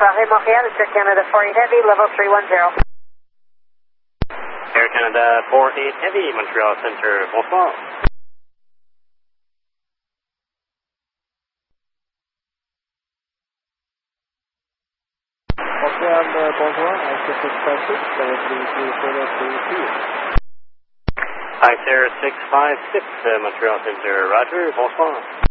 Paris, Montréal, it's Air Canada 48 Heavy, level 310. Air Canada 48 Heavy, Montreal Center, bonsoir. Montreal, bonjour, I-656, directly to Taylor to Field. Hi, Sarah 656, Montreal Center, roger, bonsoir.